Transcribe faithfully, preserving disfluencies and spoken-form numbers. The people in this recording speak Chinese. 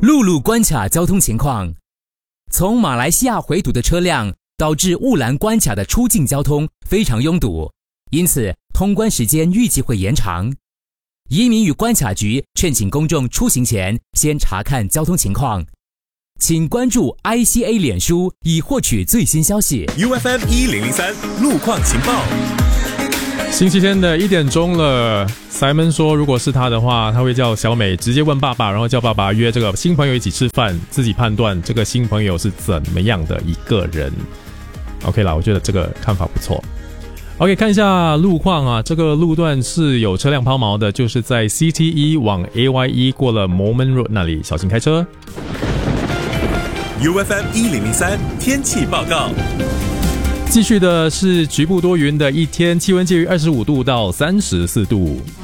陆路关卡交通情况。从马来西亚回堵的车辆导致雾兰关卡的出境交通非常拥堵，因此通关时间预计会延长。移民与关卡局劝请公众出行前先查看交通情况。请关注 I C A 脸书以获取最新消息。 U F M 一零零三路况情报。 星期天的一点钟了 Simon 说如果是他的话，他会叫小美直接问爸爸，然后叫爸爸约这个新朋友一起吃饭，自己判断这个新朋友是怎么样的一个人。 OK 啦，我觉得这个看法不错。 OK， 看一下路况啊，这个路段是有车辆抛锚的，就是在 C T E 往 A Y E 过了 Moulmein Road 那里，小心开车。 U F M 一零零三天气报告。 继续的是局部多云的一天，气温介于二十五度到三十四度。